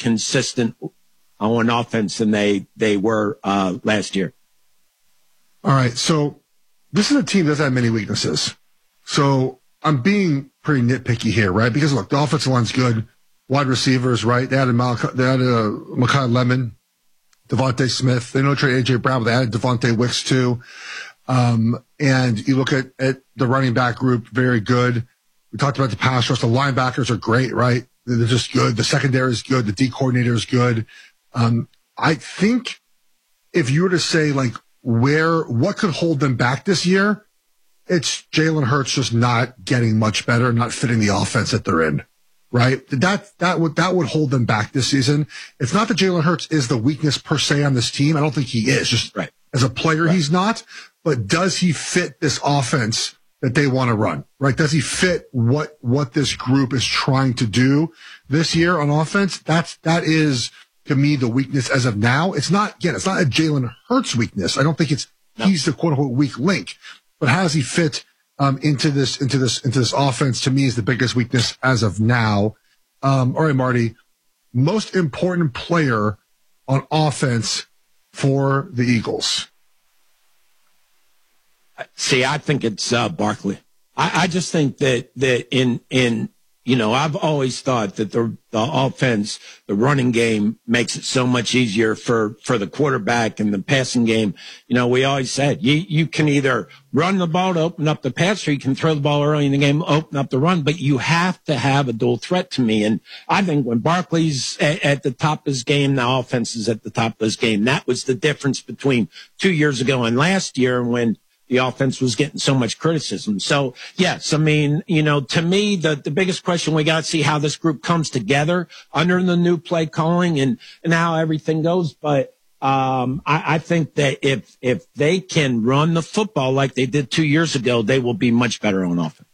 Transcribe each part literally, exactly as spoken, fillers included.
consistent on offense than they, they were uh, last year. All right, so this is a team that doesn't have many weaknesses. So I'm being pretty nitpicky here, right? Because, look, the offensive line's good. Wide receivers, right? They added, Mal- they added uh, Mekhi Lemon, Devontae Smith. They know trade A J Brown, but they added Devontae Wicks too. Um, and you look at, at the running back group, very good. We talked about the pass rush. The linebackers are great, right? They're just good. The secondary is good. The D coordinator is good. Um, I think if you were to say, like, where, what could hold them back this year, it's Jalen Hurts just not getting much better, not fitting the offense that they're in, right? That, that would, that would hold them back this season. It's not that Jalen Hurts is the weakness per se on this team. I don't think he is. Just right. As a player, right. He's not. But does he fit this offense that they want to run, right? Does he fit what, what this group is trying to do this year on offense? That's, that is, to me, the weakness as of now. It's not, again, it's not a Jalen Hurts weakness. I don't think it's, no. He's the quote unquote weak link, but how does he fit, um, into this, into this, into this offense? To me is the biggest weakness as of now. Um, all right, Marty, most important player on offense for the Eagles. See, I think it's uh, Barkley. I, I just think that that in in you know I've always thought that the the offense, the running game makes it so much easier for for the quarterback, and the passing game. You know, we always said you you can either run the ball to open up the pass, or you can throw the ball early in the game, open up the run. But you have to have a dual threat to me. And I think when Barkley's at, at the top of his game, the offense is at the top of his game. That was the difference between two years ago and last year when the offense was getting so much criticism. So, yes, I mean, you know, to me, the, the biggest question, we got to see how this group comes together under the new play calling and, and how everything goes. But um, I, I think that if if they can run the football like they did two years ago, they will be much better on offense.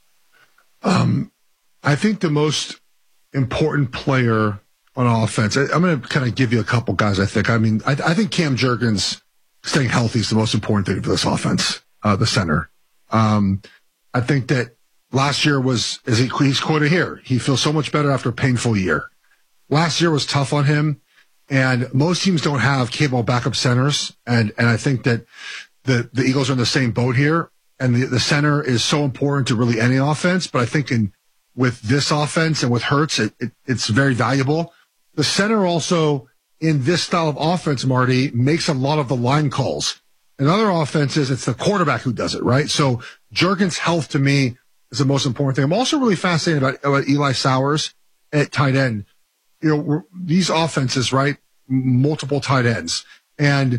Um, I think the most important player on offense, I, I'm going to kind of give you a couple guys, I think. I mean, I, I think Cam Jurgens staying healthy is the most important thing for this offense, uh, the center. Um, I think that last year was, as he, he's quoted here, he feels so much better after a painful year. Last year was tough on him, and most teams don't have capable backup centers, and, and I think that the, the Eagles are in the same boat here, and the, the center is so important to really any offense, but I think in with this offense and with Hurts, it, it, it's very valuable. The center also, in this style of offense, Marty, makes a lot of the line calls. In other offenses, it's the quarterback who does it, right? So Jurgens' health to me is the most important thing. I'm also really fascinated about, about Eli Sowers at tight end. You know, we're, these offenses, right? Multiple tight ends. And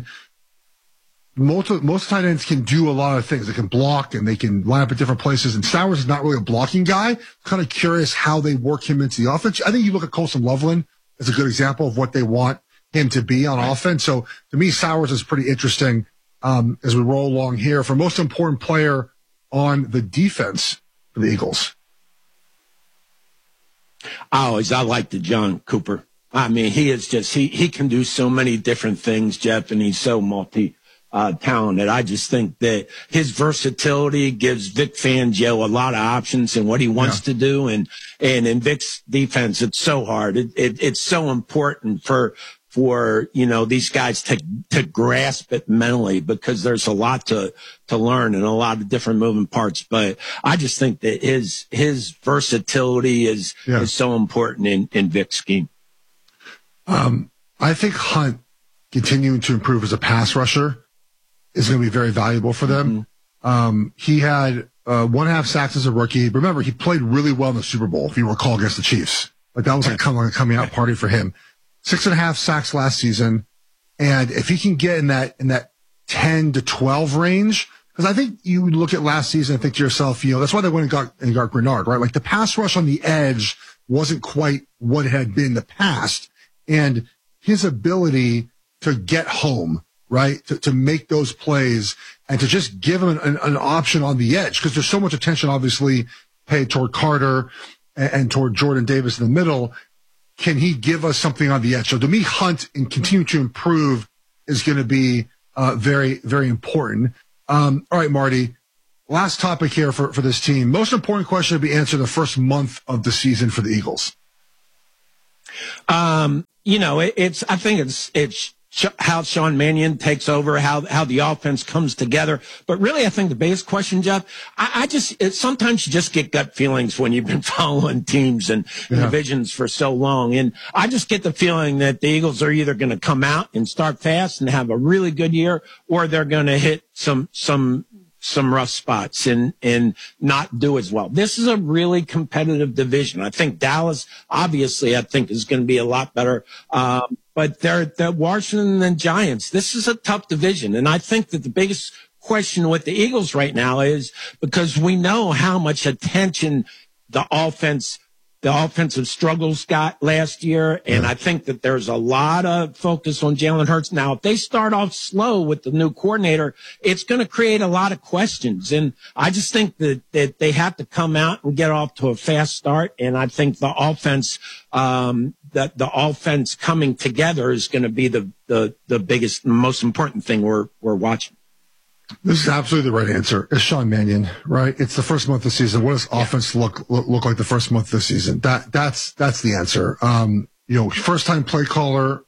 most, most tight ends can do a lot of things. They can block and they can line up at different places. And Sowers is not really a blocking guy. Kind of curious how they work him into the offense. I think you look at Colson Loveland as a good example of what they want him to be on offense. So to me, Sowers is pretty interesting um, as we roll along here. For most important player on the defense for the Eagles. I always, I like the John Cooper. I mean, he is just, he, he can do so many different things, Jeff, and he's so multi uh, talented. I just think that his versatility gives Vic Fangio a lot of options in what he wants yeah. to do. And, and in Vic's defense, it's so hard. It, it, it's so important for, for, you know, these guys to, to grasp it mentally, because there's a lot to, to learn and a lot of different moving parts. But I just think that his, his versatility is, yeah. is so important in, in Vic's scheme. Um, I think Hunt continuing to improve as a pass rusher is going to be very valuable for them. Mm-hmm. Um, he had, uh, one half sacks as a rookie. Remember, he played really well in the Super Bowl, if you recall, against the Chiefs. Like that was like a coming out party for him. Six and a half sacks last season. And if he can get in that, in that ten to twelve range, because I think you look at last season and think to yourself, you know, that's why they went and got, and got Grenard, right? Like the pass rush on the edge wasn't quite what it had been in the past. And his ability to get home, right? To, to make those plays and to just give him an, an option on the edge, because there's so much attention obviously paid toward Carter and, and toward Jordan Davis in the middle. Can he give us something on the edge? So to me, Hunt and continue to improve is going to be uh, very, very important. Um, all right, Marty, last topic here for, for this team. Most important question to be answered the first month of the season for the Eagles. Um, you know, it, it's, I think it's, it's how Sean Mannion takes over, how, how the offense comes together. But really, I think the biggest question, Jeff, I, I just, it, sometimes you just get gut feelings when you've been following teams and yeah. divisions for so long. And I just get the feeling that the Eagles are either going to come out and start fast and have a really good year, or they're going to hit some, some, some rough spots and, and not do as well. This is a really competitive division. I think Dallas, obviously, I think is going to be a lot better. Um, but they're, they're Washington and Giants. This is a tough division. And I think that the biggest question with the Eagles right now is because we know how much attention the offense The offensive struggles got last year, and I think that there's a lot of focus on Jalen Hurts. Now, if they start off slow with the new coordinator, it's going to create a lot of questions. And I just think that, that they have to come out and get off to a fast start. And I think the offense, um, that the offense coming together is going to be the, the, the biggest, most important thing we're, we're watching. This is absolutely the right answer. It's Sean Mannion, right? It's the first month of the season. What does yeah. offense look, look look like the first month of the season? That that's that's the answer. Um, you know, first time play caller,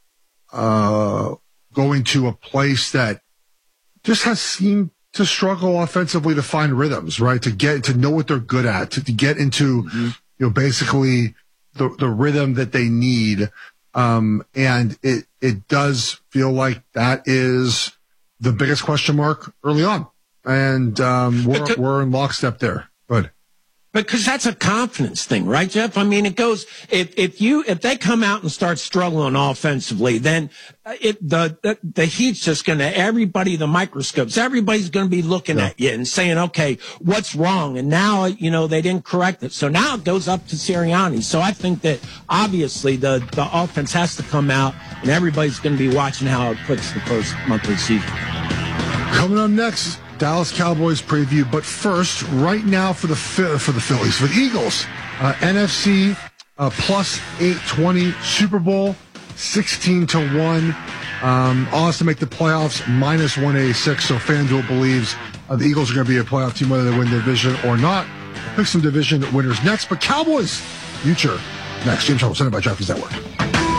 uh, going to a place that just has seemed to struggle offensively to find rhythms, right? To get to know what they're good at, to, to get into mm-hmm. you know basically the the rhythm that they need. Um, and it it does feel like that is the biggest question mark early on. And um, we're, because, we're in lockstep there. But because that's a confidence thing, right, Jeff? I mean, it goes, if, if you, if they come out and start struggling offensively, then it, the, the, the heat's just going to, everybody, the microscopes, everybody's going to be looking yeah. at you and saying, okay, what's wrong? And now, you know, they didn't correct it. So now it goes up to Sirianni. So I think that obviously the, the offense has to come out and everybody's going to be watching how it clicks the first month of the season. Coming up next, Dallas Cowboys preview. But first, right now for the for the Phillies, for the Eagles, uh, N F C uh, plus eight twenty, Super Bowl sixteen to one. Um, odds to make the playoffs minus one eighty-six. So FanDuel believes uh, the Eagles are going to be a playoff team whether they win the division or not. We'll pick some division winners next. But Cowboys future next. James Harden, presented by DraftKings Network.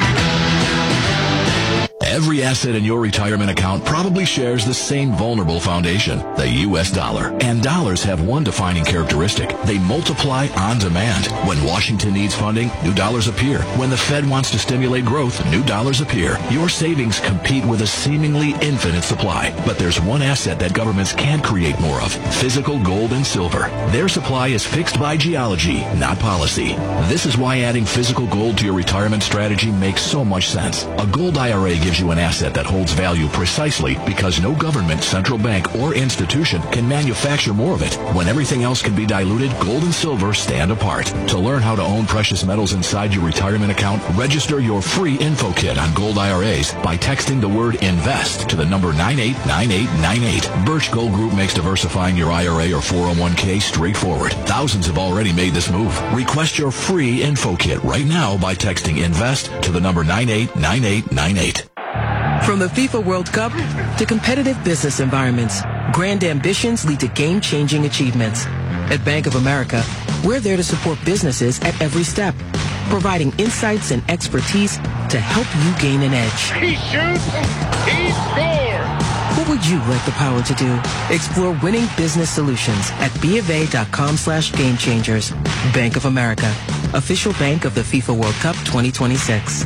Every asset in your retirement account probably shares the same vulnerable foundation, the U S dollar. And dollars have one defining characteristic. They multiply on demand. When Washington needs funding, new dollars appear. When the Fed wants to stimulate growth, new dollars appear. Your savings compete with a seemingly infinite supply. But there's one asset that governments can create more of: physical gold and silver. Their supply is fixed by geology, not policy. This is why adding physical gold to your retirement strategy makes so much sense. A gold I R A gives you an asset that holds value precisely because no government, central bank, or institution can manufacture more of it. When everything else can be diluted, gold and silver stand apart. To learn how to own precious metals inside your retirement account, register your free info kit on gold I R As by texting the word INVEST to the number nine eight nine eight nine eight. Birch Gold Group makes diversifying your I R A or four oh one k straightforward. Thousands have already made this move. Request your free info kit right now by texting INVEST to the number nine eight nine eight nine eight. From the FIFA World Cup to competitive business environments, grand ambitions lead to game-changing achievements. At Bank of America, we're there to support businesses at every step, providing insights and expertise to help you gain an edge. He shoots, he scores! What would you like the power to do? Explore winning business solutions at BofA.com slash game changers. Bank of America, official bank of the FIFA World Cup twenty twenty-six.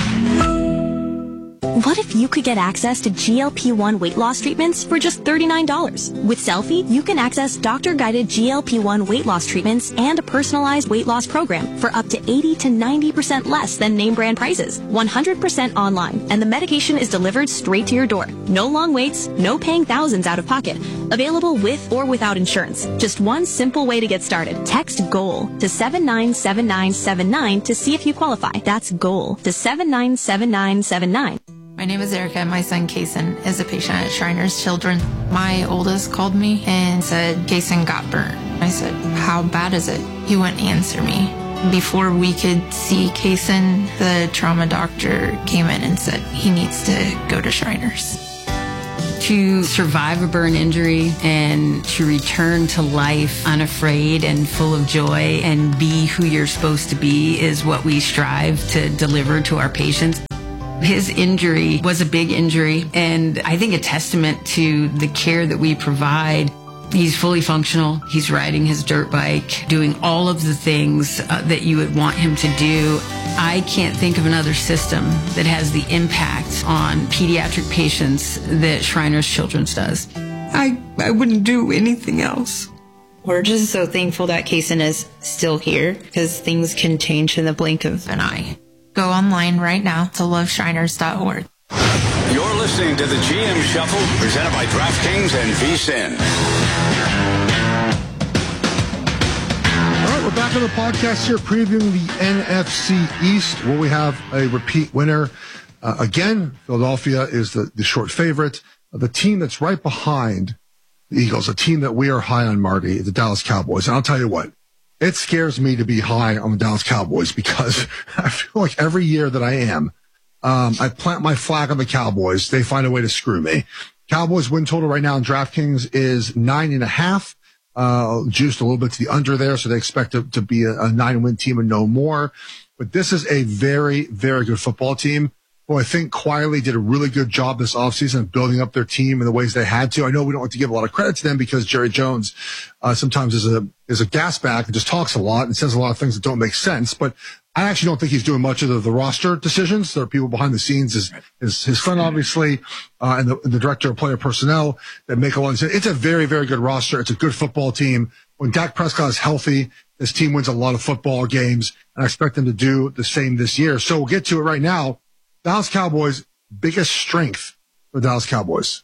What if you could get access to G L P one weight loss treatments for just thirty-nine dollars? With Selfie, you can access doctor-guided G L P one weight loss treatments and a personalized weight loss program for up to eighty to ninety percent less than name brand prices. one hundred percent online, and the medication is delivered straight to your door. No long waits, no paying thousands out of pocket. Available with or without insurance. Just one simple way to get started. Text GOAL to seven nine seven nine seven nine to see if you qualify. That's GOAL to seven nine seven nine seven nine. My name is Erica. My son, Kason, is a patient at Shriners Children. My oldest called me and said, Kason got burnt. I said, how bad is it? He wouldn't answer me. Before we could see Kason, the trauma doctor came in and said he needs to go to Shriners. To survive a burn injury and to return to life unafraid and full of joy and be who you're supposed to be is what we strive to deliver to our patients. His injury was a big injury, and I think a testament to the care that we provide. He's fully functional. He's riding his dirt bike, doing all of the things uh, that you would want him to do. I can't think of another system that has the impact on pediatric patients that Shriners Children's does. I, I wouldn't do anything else. We're just so thankful that Kaysen is still here, because things can change in the blink of an eye. Go online right now to love shriners dot org. You're listening to the G M Shuffle, presented by DraftKings and V S I N. All right, we're back on the podcast here, previewing the N F C East, where we have a repeat winner. Uh, again, Philadelphia is the, the short favorite. Uh, the team that's right behind the Eagles, a team that we are high on, Marty, the Dallas Cowboys. And I'll tell you what, it scares me to be high on the Dallas Cowboys, because I feel like every year that I am, um, I plant my flag on the Cowboys. They find a way to screw me. Cowboys win total right now in DraftKings is nine and a half. Uh, juiced a little bit to the under there, so they expect it to be a, a nine-win team and no more. But this is a very, very good football team who I think quietly did a really good job this offseason of building up their team in the ways they had to. I know we don't like to give a lot of credit to them because Jerry Jones uh, sometimes is a is a gas bag and just talks a lot and says a lot of things that don't make sense. But I actually don't think he's doing much of the, the roster decisions. There are people behind the scenes, his, his, his son, obviously, uh, and the, the director of player personnel that make a lot of sense. It's a very, very good roster. It's a good football team. When Dak Prescott is healthy, this team wins a lot of football games, and I expect them to do the same this year. So we'll get to it right now. Dallas Cowboys, biggest strength for Dallas Cowboys.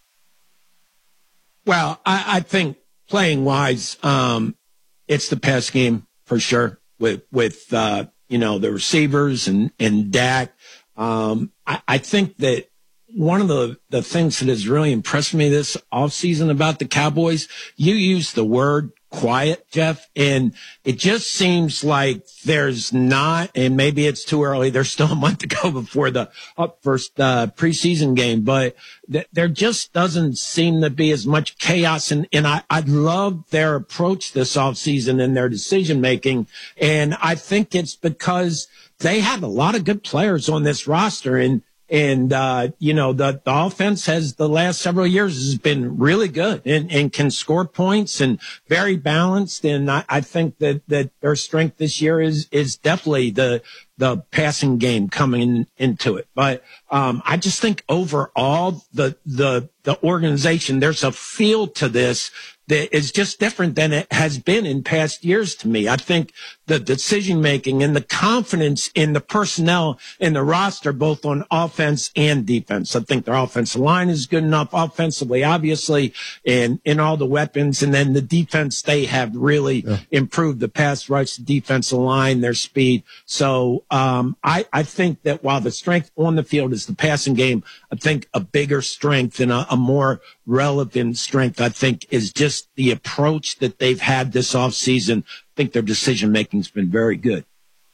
Well, I, I think playing wise, um, it's the pass game for sure with, with, uh, you know, the receivers and, and Dak. Um, I, I think that one of the, the things that has really impressed me this offseason about the Cowboys, you used the word quiet, Jeff, and it just seems like there's not, and maybe it's too early, there's still a month to go before the up first uh, preseason game, but th- there just doesn't seem to be as much chaos, and, and I, I love their approach this offseason and their decision making, and I think it's because they have a lot of good players on this roster, and And, uh, you know, the, the offense has the last several years has been really good and, and can score points and very balanced. And I, I think that, that their strength this year is, is definitely the, the passing game coming in, into it. But, um, I just think overall the, the, the organization, there's a feel to this that is just different than it has been in past years to me. I think the decision making and the confidence in the personnel in the roster, both on offense and defense. I think their offensive line is good enough offensively, obviously, and in all the weapons. And then the defense, they have really yeah. improved the pass rush, the defensive line, their speed. So, um, I, I think that while the strength on the field is the passing game, I think a bigger strength and a, a more relevant strength, I think, is just the approach that they've had this offseason. I think their decision making has been very good.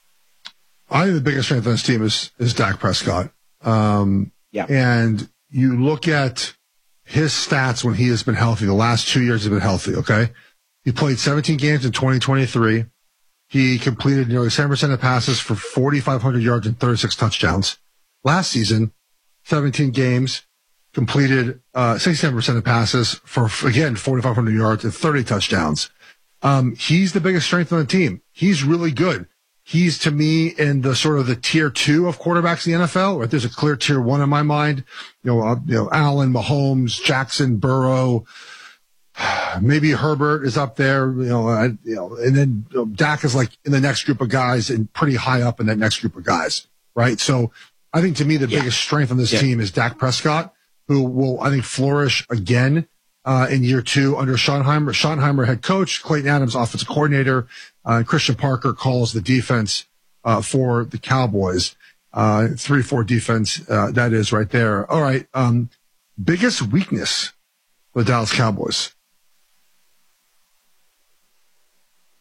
I think the biggest strength on this team is is Dak Prescott. Um, yeah. And you look at his stats when he has been healthy. The last two years have been healthy, okay? He played seventeen games in twenty twenty-three. He completed nearly seven percent of passes for forty-five hundred yards and thirty-six touchdowns. Last season, seventeen games, completed uh, sixty-seven percent of passes for, again, forty-five hundred yards and thirty touchdowns. Um, he's the biggest strength on the team. He's really good. He's, to me, in the sort of the tier two of quarterbacks in the N F L, right? There's a clear tier one in my mind. You know, uh, you know, Allen, Mahomes, Jackson, Burrow, maybe Herbert is up there, you know, uh, you know, and then you know, Dak is like in the next group of guys and pretty high up in that next group of guys, right? So I think to me, the yeah. biggest strength on this yeah. team is Dak Prescott, who will, I think, flourish again uh, in year two under Schottenheimer. Schottenheimer head coach, Clayton Adams offensive coordinator, uh, Christian Parker calls the defense uh, for the Cowboys. Uh, three four defense, uh, that is right there. All right. Um, biggest weakness for the Dallas Cowboys?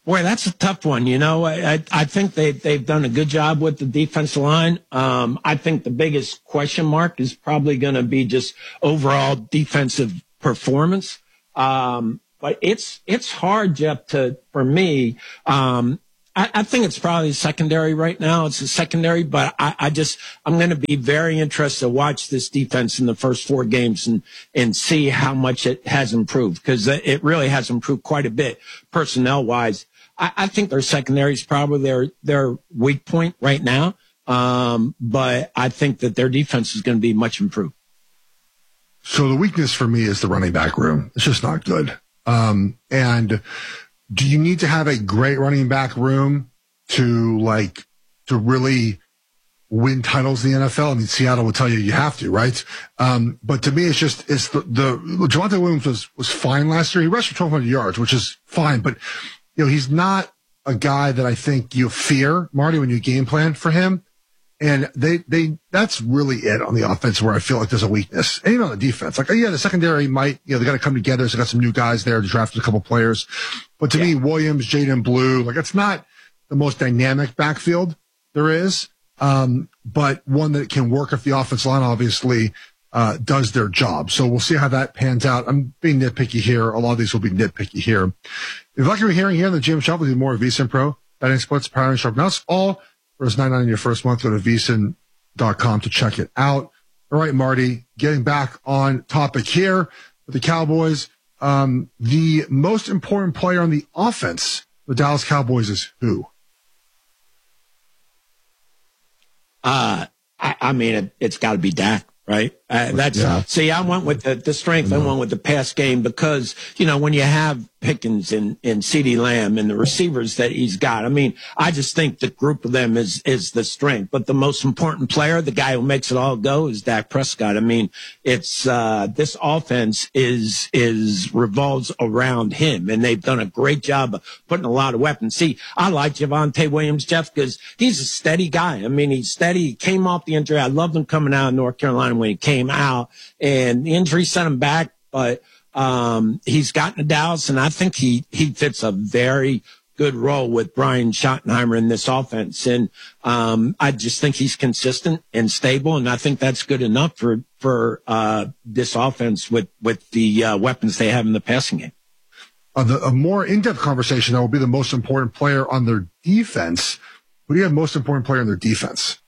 Boy, that's a tough one. You know, I, I, I think they, they've done a good job with the defensive line. Um, I think the biggest question mark is probably going to be just overall defensive performance. Um, but it's, it's hard, Jeff, to, for me, um, I, I think it's probably secondary right now. It's a secondary, but I, I just, I'm going to be very interested to watch this defense in the first four games and, and see how much it has improved, because it really has improved quite a bit personnel wise. I, I think their secondary is probably their, their weak point right now. Um, but I think that their defense is going to be much improved. So the weakness for me is the running back room. It's just not good. Um, and do you need to have a great running back room to like, to really win titles in the N F L? I mean, Seattle would tell you you have to, right? Um, but to me, it's just, it's the, the, Javonte Williams was, was fine last year. He rushed for twelve hundred yards, which is fine, but you know, he's not a guy that I think you fear, Marty, when you game plan for him. And they, they, that's really it on the offense where I feel like there's a weakness. And even on the defense, like, yeah, the secondary might, you know, they got to come together. So they got some new guys there to draft a couple players. But to yeah. me, Williams, Jaden Blue, like, it's not the most dynamic backfield there is. Um, but one that can work if the offensive line obviously, uh, does their job. So we'll see how that pans out. I'm being nitpicky here. A lot of these will be nitpicky here. If you like what you're hearing here in the G M Shuffle, do more of VSiN Pro, betting splits, power and sharp. Now it's all for nine ninety-nine in your first month. Go to V S I N dot com to check it out. All right, Marty, getting back on topic here with the Cowboys. Um, the most important player on the offense, the Dallas Cowboys, is who? Uh, I, I mean, it, it's got to be Dak, right? Uh, that's yeah. See, I went with the, the strength. I, I went with the pass game because, you know, when you have Pickens and, and CeeDee Lamb and the receivers that he's got, I mean, I just think the group of them is, is the strength. But the most important player, the guy who makes it all go, is Dak Prescott. I mean, it's, uh, this offense is, is revolves around him, and they've done a great job of putting a lot of weapons. See, I like Javonte Williams, Jeff, because he's a steady guy. I mean, he's steady. He came off the injury. I loved him coming out of North Carolina when he came out, and the injury sent him back, but um he's gotten to Dallas, and I think he he fits a very good role with Brian Schottenheimer in this offense. And um I just think he's consistent and stable, and I think that's good enough for for uh this offense with with the uh, weapons they have in the passing game. Uh, the, a more in-depth conversation that will be the most important player on their defense. Who do you have most important player on their defense?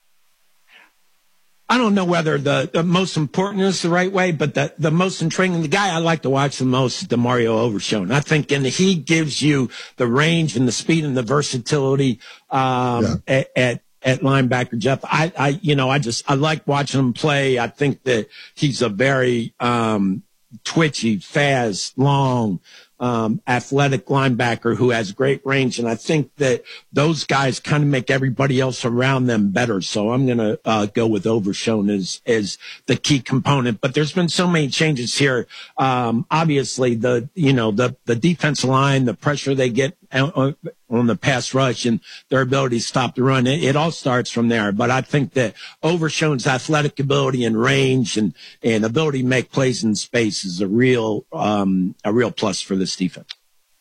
I don't know whether the, the most important is the right way, but the, the most intriguing, the guy I like to watch the most is DeMario Overshown. I think, and he gives you the range and the speed and the versatility, um, yeah. at, at, at linebacker, Jeff. I, I, you know, I just, I like watching him play. I think that he's a very, um, twitchy, fast, long, um, athletic linebacker who has great range. And I think that those guys kind of make everybody else around them better. So I'm going to, uh, go with Overshown as, as the key component. But there's been so many changes here. Um, obviously the, you know, the, the defensive line, the pressure they get on the pass rush and their ability to stop the run. It, it all starts from there. But I think that Overshown's athletic ability and range and, and ability to make plays in space is a real, um, a real plus for this defense.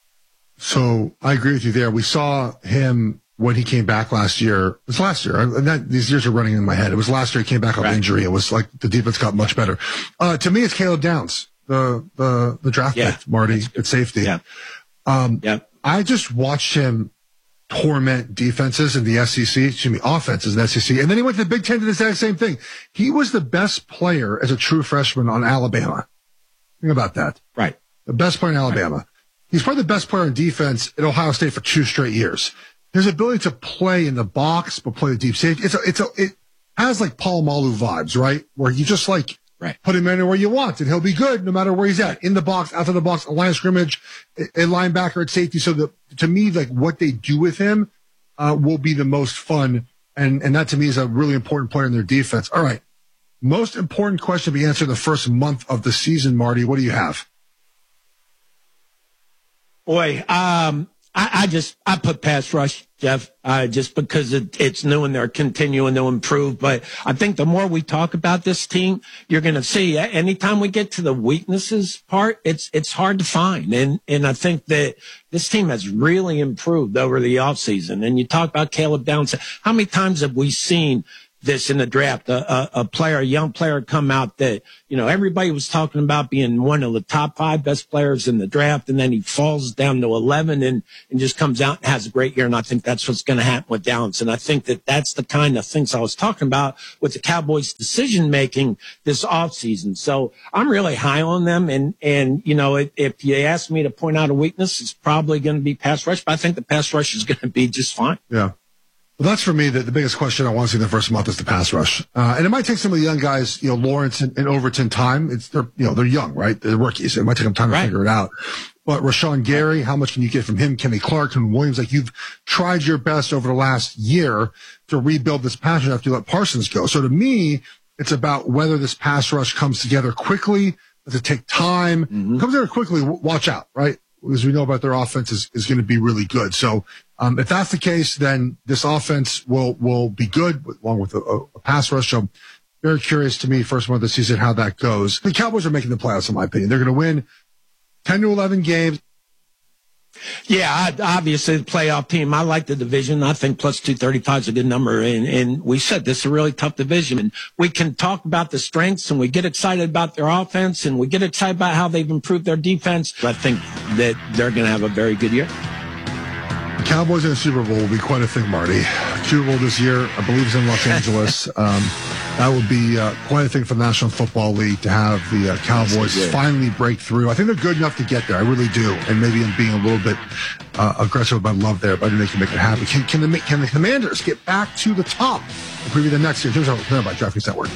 So I agree with you there. We saw him when he came back last year. It was last year. And that, these years are running in my head. It was last year he came back off right. injury. It was like the defense got much better. Uh, to me, it's Caleb Downs, the, the, the draft yeah, pick, Marty, at safety. Yeah. Um, yeah. I just watched him torment defenses in the S E C, excuse me, offenses in the S E C. And then he went to the Big Ten to the exact same thing. He was the best player as a true freshman on Alabama. Think about that. Right. The best player in Alabama. Right. He's probably the best player in defense at Ohio State for two straight years. His ability to play in the box, but play the deep safety. It's a, it's a, it has like Paul Malu vibes, right? Where you just like, right. put him anywhere you want, and he'll be good no matter where he's at. In the box, outside the box, a line of scrimmage, a, a linebacker at safety. So the, to me, like what they do with him uh, will be the most fun, and and that to me is a really important player in their defense. All right, most important question to be answered in the first month of the season, Marty. What do you have? Boy, um, I, I just, I put pass rush, Jeff, uh, just because it, it's new and they're continuing to improve. But I think the more we talk about this team, you're going to see anytime we get to the weaknesses part, it's, it's hard to find. And, and I think that this team has really improved over the offseason. And you talk about Caleb Downs. How many times have we seen this in the draft, a, a, a player, a young player come out that, you know, everybody was talking about being one of the top five best players in the draft. And then he falls down to eleven and, and just comes out and has a great year. And I think that's what's going to happen with Downs. And I think that that's the kind of things I was talking about with the Cowboys decision making this offseason. So I'm really high on them. And, and, you know, if, if you ask me to point out a weakness, it's probably going to be pass rush, but I think the pass rush is going to be just fine. Yeah. Well, that's for me the, the biggest question I want to see in the first month is the pass rush. Uh, and it might take some of the young guys, you know, Lawrence and, and Overton time. It's, they're, you know, they're young, right? They're rookies. It might take them time to right. figure it out. But Rashawn Gary, how much can you get from him? Kenny Clark and Williams, like you've tried your best over the last year to rebuild this pass rush after you let Parsons go. So to me, it's about whether this pass rush comes together quickly. Does it take time? Mm-hmm. Comes together quickly. Watch out, right? Because we know about their offense is, is going to be really good. So, um, if that's the case, then this offense will, will be good along with a, a pass rush. So very curious to me, first month of the season, how that goes. The Cowboys are making the playoffs, in my opinion. They're going to win ten to eleven games. Yeah, I, obviously the playoff team. I like the division. I think plus two thirty-five is a good number. And, and we said this is a really tough division. And we can talk about the strengths and we get excited about their offense and we get excited about how they've improved their defense. I think that they're going to have a very good year. Cowboys in the Super Bowl will be quite a thing, Marty. Super Bowl this year, I believe, is in Los Angeles. Um, that would be uh, quite a thing for the National Football League to have the uh, Cowboys yes, finally break through. I think they're good enough to get there. I really do. And maybe I'm being a little bit uh, aggressive with my love there, but I think they can make it happen. Can, can, the, can the Commanders get back to the top and preview the next year? Here's how we're by DraftKings Network.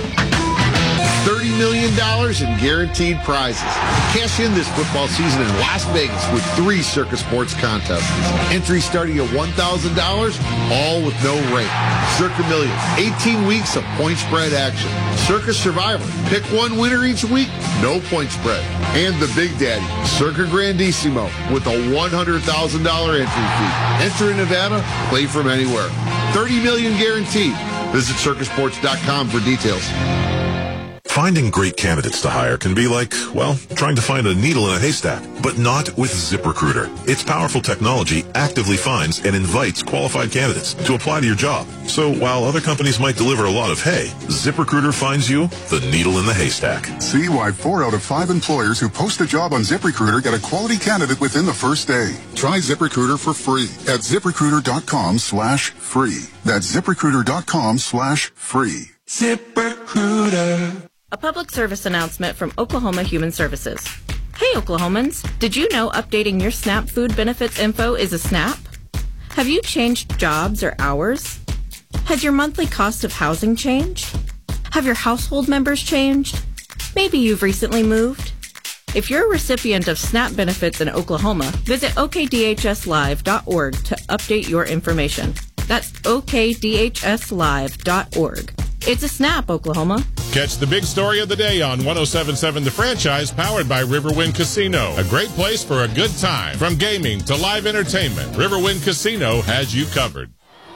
thirty million dollars in guaranteed prizes. Cash in this football season in Las Vegas with three Circus Sports contests. Entry starting at one thousand dollars, all with no rate. Circa Millions, eighteen weeks of point spread action. Circus Survivor, pick one winner each week, no point spread. And the Big Daddy, Circa Grandissimo, with a one hundred thousand dollars entry fee. Enter in Nevada, play from anywhere. thirty million dollars guaranteed. Visit circus sports dot com for details. Finding great candidates to hire can be like, well, trying to find a needle in a haystack, but not with ZipRecruiter. Its powerful technology actively finds and invites qualified candidates to apply to your job. So while other companies might deliver a lot of hay, ZipRecruiter finds you the needle in the haystack. See why four out of five employers who post a job on ZipRecruiter get a quality candidate within the first day. Try ZipRecruiter for free at ZipRecruiter.com slash free. That's ZipRecruiter.com slash free. ZipRecruiter. A public service announcement from Oklahoma Human Services. Hey, Oklahomans, did you know updating your SNAP food benefits info is a snap? Have you changed jobs or hours? Has your monthly cost of housing changed? Have your household members changed? Maybe you've recently moved. If you're a recipient of SNAP benefits in Oklahoma, visit O K D H S live dot org to update your information. That's O K D H S live dot org. It's a snap, Oklahoma. Catch the big story of the day on one oh seven point seven The Franchise, powered by Riverwind Casino. A great place for a good time. From gaming to live entertainment, Riverwind Casino has you covered.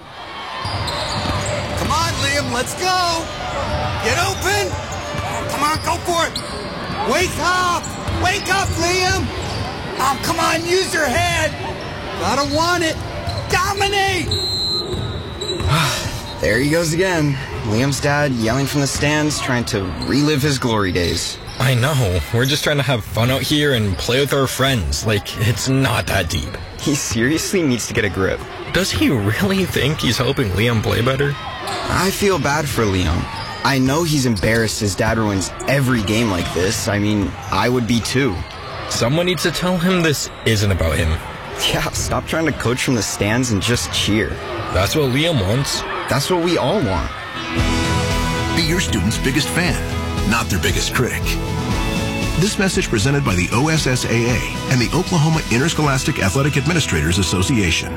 Come on, Liam, let's go. Get open. Come on, go for it. Wake up. Wake up, Liam. Oh, come on, use your head. Gotta want it. Dominate. There he goes again. Liam's dad yelling from the stands, trying to relive his glory days. I know. We're just trying to have fun out here and play with our friends. Like, it's not that deep. He seriously needs to get a grip. Does he really think he's helping Liam play better? I feel bad for Liam. I know he's embarrassed his dad ruins every game like this. I mean, I would be too. Someone needs to tell him this isn't about him. Yeah, stop trying to coach from the stands and just cheer. That's what Liam wants. That's what we all want. Be your student's biggest fan, not their biggest critic. This message presented by the O S S A A and the Oklahoma Interscholastic Athletic Administrators Association.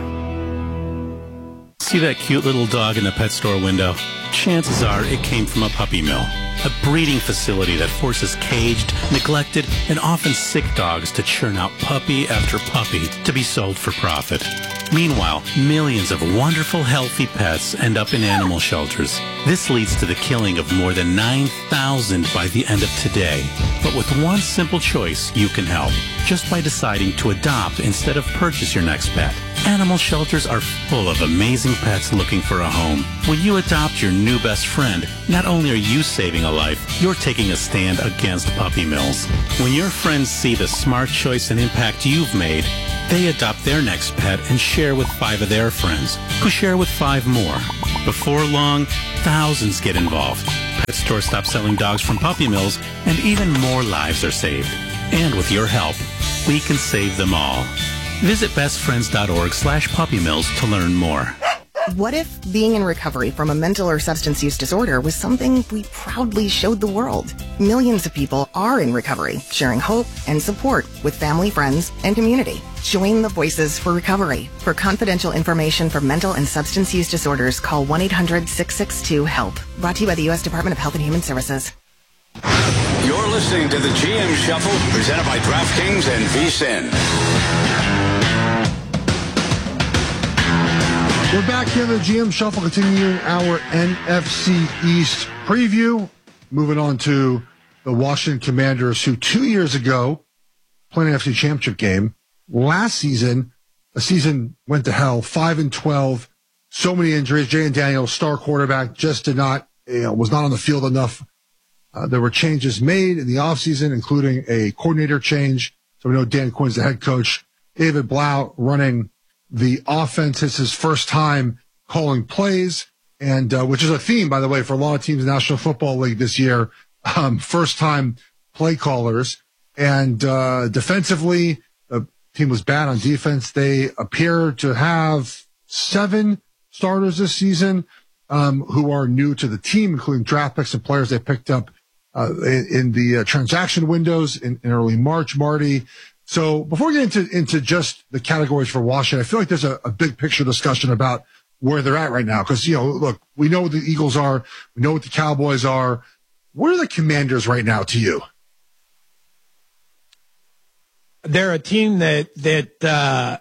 See that cute little dog in the pet store window? Chances are it came from a puppy mill. a breeding facility that forces caged, neglected, and often sick dogs to churn out puppy after puppy to be sold for profit. Meanwhile, millions of wonderful, healthy pets end up in animal shelters. This leads to the killing of more than nine thousand by the end of today. But with one simple choice, you can help, just by deciding to adopt instead of purchase your next pet. Animal shelters are full of amazing pets looking for a home. When you adopt your new best friend, not only are you saving a life, you're taking a stand against puppy mills. When your friends see the smart choice and impact you've made, they adopt their next pet and share with five of their friends, who share with five more. Before long, thousands get involved. Pet stores stop selling dogs from puppy mills, and even more lives are saved. And with your help, we can save them all. Visit bestfriends.org slash puppy mills to learn more. What if being in recovery from a mental or substance use disorder was something we proudly showed the world? Millions of people are in recovery, sharing hope and support with family, friends, and community. Join the Voices for Recovery. For confidential information for mental and substance use disorders, call one eight hundred six six two HELP. Brought to you by the U S Department of Health and Human Services. You're listening to the G M Shuffle, presented by DraftKings and V S I N. We're back here in the G M Shuffle, continuing our N F C East preview. Moving on to the Washington Commanders, who two years ago played an N F C Championship game. Last season, the season went to hell, five and twelve. So many injuries. Jay and Daniels, star quarterback, just did not, you know, was not on the field enough. Uh, there were changes made in the offseason, including a coordinator change. So we know Dan Quinn's the head coach. David Blau running the offense. It's his first time calling plays, and uh, which is a theme, by the way, for a lot of teams in the National Football League this year. Um, first time play callers. And uh, defensively, the team was bad on defense. They appear to have seven starters this season um, who are new to the team, including draft picks and players they picked up uh, in, in the uh, transaction windows in, in early March, Marty. So before we get into, into just the categories for Washington, I feel like there's a, a big picture discussion about where they're at right now. Because, you know, look, we know what the Eagles are. We know what the Cowboys are. Where are the Commanders right now to you? They're a team that, that, uh,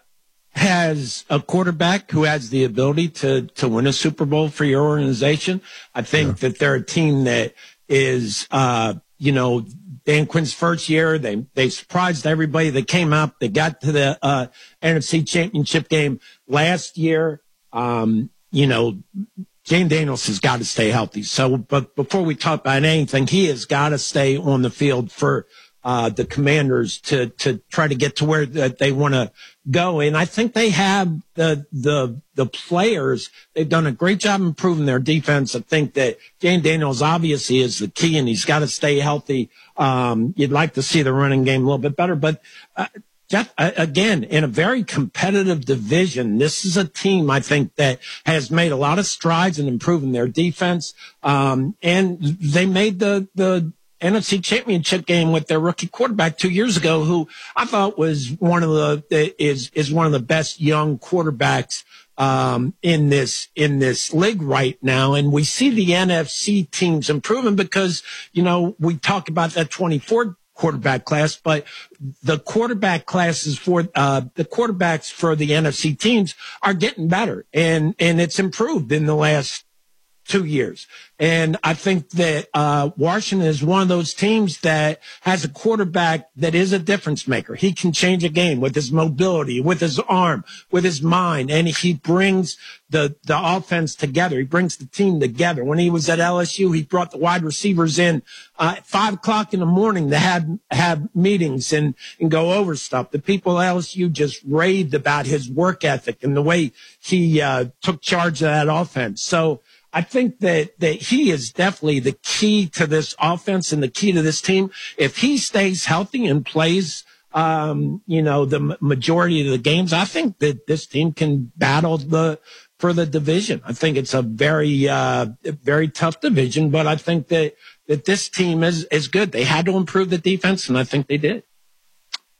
has a quarterback who has the ability to, to win a Super Bowl for your organization. I think yeah. that they're a team that is, uh, you know, Dan Quinn's first year, they, they surprised everybody. They came up, they got to the, uh, N F C Championship game last year. Um, you know, Jane Daniels has got to stay healthy. So, but before we talk about anything, he has got to stay on the field for, uh, the Commanders to, to try to get to where that they want to go. And I think they have the, the, the players. They've done a great job improving their defense. I think that Jane Daniels obviously is the key, and he's got to stay healthy. Um, you'd like to see the running game a little bit better, but, uh, Jeff, again, in a very competitive division, this is a team, I think, that has made a lot of strides in improving their defense. Um, and they made the, the N F C Championship game with their rookie quarterback two years ago, who I thought was one of the, is, is one of the best young quarterbacks, um, in this, in this league right now. And we see the N F C teams improving because, you know, we talk about that twenty-four quarterback class, but the quarterback classes for, uh, the quarterbacks for the N F C teams are getting better, and, and it's improved in the last two years. And I think that, uh, Washington is one of those teams that has a quarterback that is a difference maker. He can change a game with his mobility, with his arm, with his mind, and he brings the, the offense together. He brings the team together. When he was at L S U, he brought the wide receivers in, uh, at five o'clock in the morning to have, have meetings and, and go over stuff. The people at L S U just raved about his work ethic and the way he, uh, took charge of that offense. So, I think that, that he is definitely the key to this offense and the key to this team. If he stays healthy and plays, um, you know, the majority of the games, I think that this team can battle the, for the division. I think it's a very, uh, very tough division, but I think that, that this team is, is good. They had to improve the defense, and I think they did.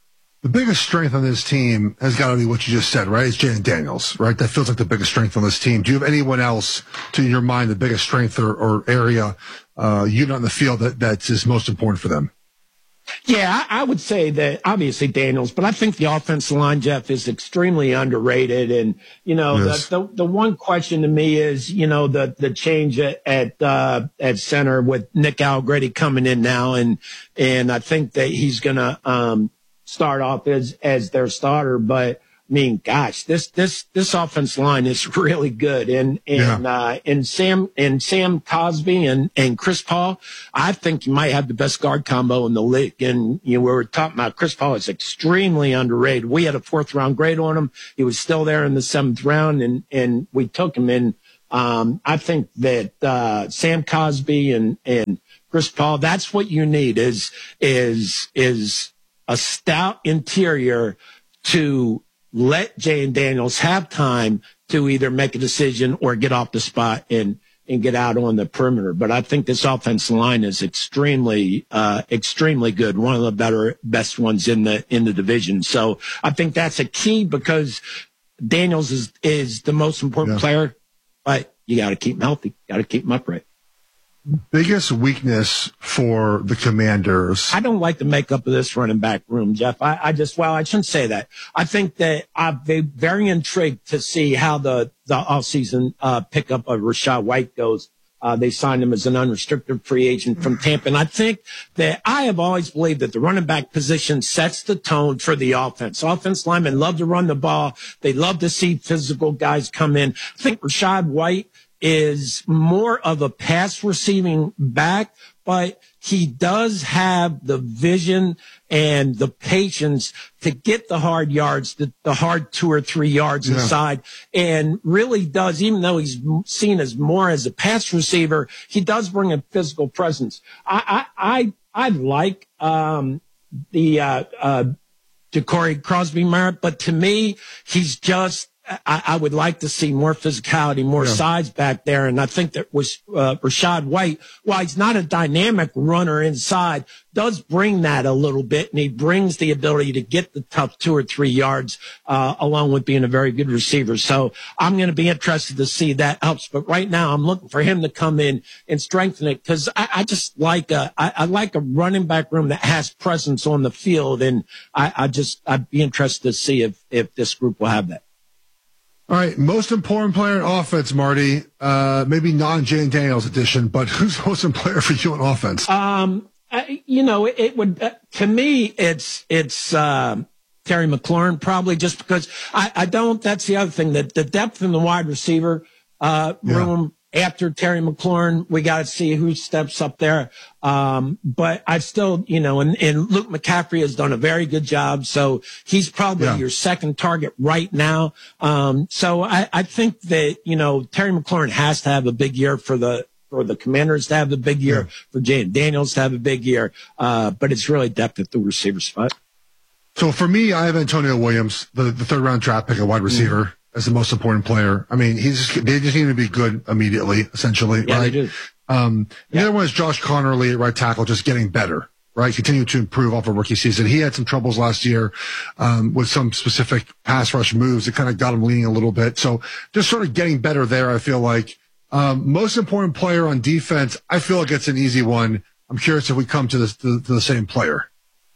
The biggest strength on this team has got to be what you just said, right? It's Jayden Daniels, right? That feels like the biggest strength on this team. Do you have anyone else, to your mind, the biggest strength or, or area, uh, unit on the field that, that's is most important for them? Yeah, I, I would say that obviously Daniels, but I think the offensive line, Jeff, is extremely underrated. And, you know, yes. the, the the one question to me is, you know, the the change at at, uh, at center with Nick Allegretti coming in now. And, and I think that he's going to um, start off as, as their starter. But, I mean, gosh, this this this offensive line is really good, and and yeah. uh, and Sam and Sam Cosby and and Chris Paul, I think you might have the best guard combo in the league. And you know, we were talking about Chris Paul is extremely underrated. We had a fourth round grade on him. He was still there in the seventh round, and and we took him in. Um, I think that uh, Sam Cosby and and Chris Paul, that's what you need is is is a stout interior to let Jayden Daniels have time to either make a decision or get off the spot and, and get out on the perimeter. But I think this offensive line is extremely, uh, extremely good. One of the better, best ones in the, in the division. So I think that's a key because Daniels is, is the most important yeah. player, but you got to keep him healthy. Got to keep him upright. Biggest weakness for the Commanders. I don't like the makeup of this running back room, Jeff. I, I just, well, I shouldn't say that. I think that I'm very intrigued to see how the, the offseason uh, pickup of Rachaad White goes. Uh, they signed him as an unrestricted free agent from Tampa. And I think that I have always believed that the running back position sets the tone for the offense. Offense linemen love to run the ball. They love to see physical guys come in. I think Rachaad White is more of a pass receiving back, but he does have the vision and the patience to get the hard yards, the, the hard two or three yards yeah. inside, and really does, even though he's seen as more as a pass receiver, he does bring a physical presence. I, I, I, I like, um, the, uh, uh, Jacory Crosby Merritt, but to me, he's just, I, I would like to see more physicality, more yeah. size back there. And I think that was, uh, Rachaad White, while he's not a dynamic runner inside, does bring that a little bit. And he brings the ability to get the tough two or three yards, uh, along with being a very good receiver. So I'm going to be interested to see that helps. But right now I'm looking for him to come in and strengthen it because I, I just like a, I, I like a running back room that has presence on the field. And I, I just, I'd be interested to see if, if this group will have that. All right, most important player in offense, Marty. Uh, maybe non-Jayden Daniels edition, but who's the most important player for you in offense? Um, I, you know, it, it would uh, to me, it's it's uh, Terry McLaurin probably just because I, I don't. That's the other thing that the depth in the wide receiver uh, room. Yeah. After Terry McLaurin, we got to see who steps up there. Um, but I still, you know, and, and Luke McCaffrey has done a very good job. So he's probably yeah. your second target right now. Um, so I, I think that, you know, Terry McLaurin has to have a big year for the, for the Commanders to have a big year, yeah. for Jayden Daniels to have a big year. Uh, but it's really depth at the receiver spot. So for me, I have Antonio Williams, the, the third round draft pick, a wide receiver. Mm-hmm. As the most important player. I mean, he's just, they just need to be good immediately, essentially, yeah, right? They do. Um, the yeah. other one is Josh Connerly at right tackle, just getting better, right? Continue to improve off a rookie season. He had some troubles last year, um, with some specific pass rush moves that kind of got him leaning a little bit. So just sort of getting better there, I feel like. Um, most important player on defense, I feel like it's an easy one. I'm curious if we come to, this, to, to the same player.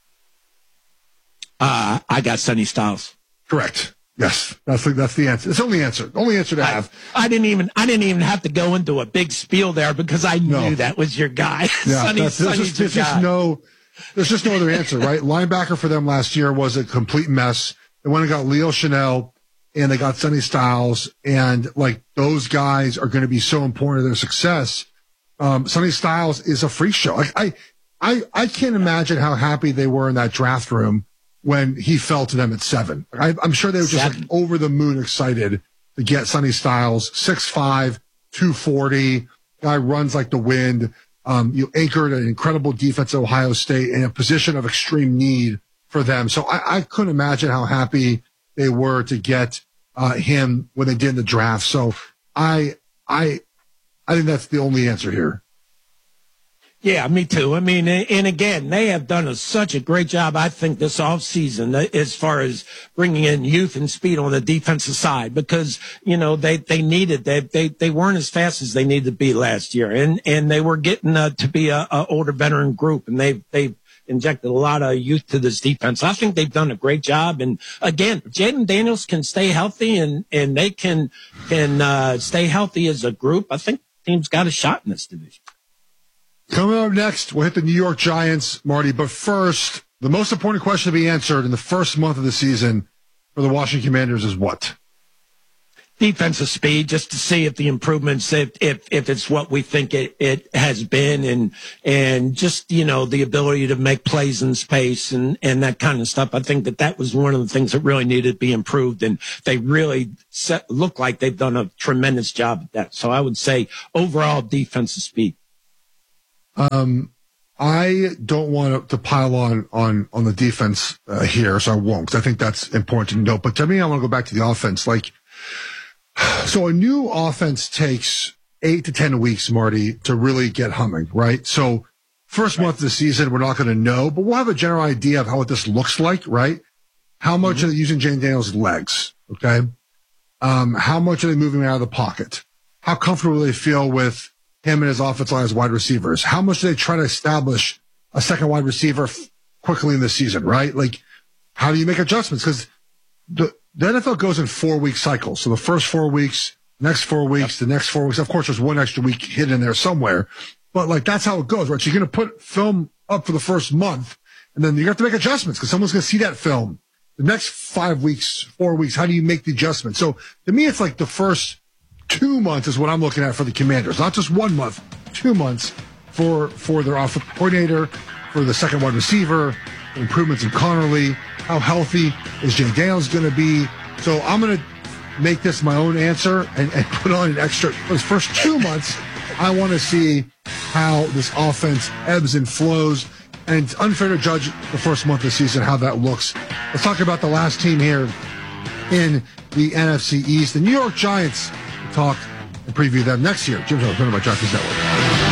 Uh, I got Sonny Styles. Correct. Yes, that's the, that's the answer. It's the only answer. The only answer to I, have. I didn't even I didn't even have to go into a big spiel there because I knew no. that was your guy. Yeah, Sonny, that's, there's, just, there's just no there's just no other answer, right? Linebacker for them last year was a complete mess. They went and got Leo Chanel and they got Sonny Styles, and like those guys are going to be so important to their success. Um, Sonny Styles is a freak show. Like I I I can't imagine how happy they were in that draft room when he fell to them at seven. I, I'm sure they were just like over the moon excited to get Sonny Styles, six five, two forty, guy runs like the wind. Um, you anchored an incredible defense at Ohio State in a position of extreme need for them. So I, I couldn't imagine how happy they were to get uh, him when they did in the draft. So I, I, I think that's the only answer here. Yeah, me too. I mean, and again, they have done a, such a great job, I think, this offseason as far as bringing in youth and speed on the defensive side because, you know, they, they needed, they, they, they weren't as fast as they needed to be last year. And, and they were getting uh, to be a, a older veteran group and they've, they've injected a lot of youth to this defense. I think they've done a great job. And again, Jaden Daniels can stay healthy and, and they can, can, uh, stay healthy as a group. I think the team's got a shot in this division. Coming up next, we'll hit the New York Giants, Marty. But first, the most important question to be answered in the first month of the season for the Washington Commanders is what? Defensive speed, just to see if the improvements, if if, if it's what we think it, it has been, and and just, you know, the ability to make plays in space and, and that kind of stuff. I think that that was one of the things that really needed to be improved, and they really set, look like they've done a tremendous job at that. So I would say overall defensive speed. Um, I don't want to pile on on on the defense uh, here, so I won't, because I think that's important to note. But to me, I want to go back to the offense. Like, so a new offense takes eight to ten weeks, Marty, to really get humming, right? So first month of the season, we're not going to know, but we'll have a general idea of how what this looks like, right? How much mm-hmm. are they using Jaden Daniels' legs? Okay, um, how much are they moving out of the pocket? How comfortable do they feel with him and his offensive line as wide receivers? How much do they try to establish a second wide receiver f- quickly in the season, right? Like, how do you make adjustments? Because the, the N F L goes in four-week cycles. So the first four weeks, next four weeks, yep. the next four weeks. Of course, there's one extra week hidden in there somewhere. But, like, that's how it goes, right? So you're going to put film up for the first month, and then you have to make adjustments because someone's going to see that film. The next five weeks, four weeks, how do you make the adjustments? So to me, it's like the first two months is what I'm looking at for the Commanders. Not just one month, two months for for their offensive coordinator, for the second wide receiver, improvements in Connerly. How healthy is Jaden Daniels going to be? So I'm going to make this my own answer and, and put on an extra. For those first two months, I want to see how this offense ebbs and flows. And it's unfair to judge the first month of the season, how that looks. Let's talk about the last team here in the N F C East, the New York Giants. Talk and preview them next year. Jim Jones, presented by DraftKings Network.